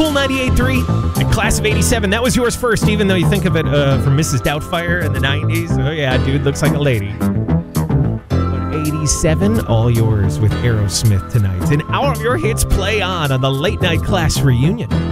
Cool 98.3 and Class of 87. That was yours first, even though you think of it from Mrs. Doubtfire in the 90s. Oh, yeah, dude, looks like a lady. But 87, all yours with Aerosmith tonight. An hour of your hits play on the Late Night Class reunion.